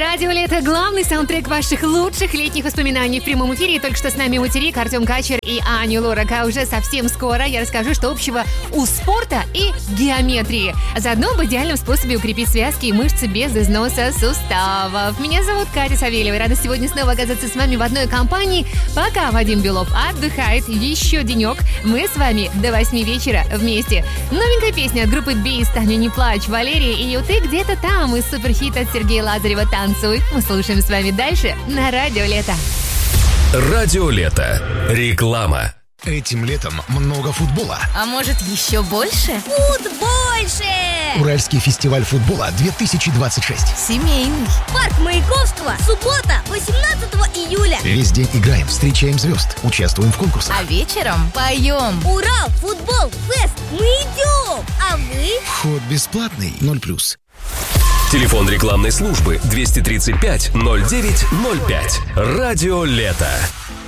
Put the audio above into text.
Радио «Лето» — главный саундтрек ваших лучших летних воспоминаний в прямом эфире. И только что с нами материк Артем Качер и Аня Лорак. А уже совсем скоро я расскажу, что общего у спорта и геометрии. Заодно об идеальном способе укрепить связки и мышцы без износа суставов. Меня зовут Катя Савельева. Рада сегодня снова оказаться с вами в одной компании. Пока Вадим Белов отдыхает еще денек, мы с вами до 8 вечера вместе. Новенькая песня от группы Бис «Таня, не плачь», Валерия и «Ты где-то там» из суперхита от Сергея Лазарева «Танцуй». Мы слушаем с вами дальше на Радио Лето. Радио Лето. Реклама. Этим летом много футбола. А может, еще больше? Футбольше! Уральский фестиваль футбола 2026. Семейный. Парк Маяковского. Суббота, 18 июля. Весь день играем, встречаем звезд, участвуем в конкурсах. А вечером поем. Урал, футбол, фест. Мы идем. А вы? Вход бесплатный, 0+. Телефон рекламной службы 235 09 05. Радио Лето.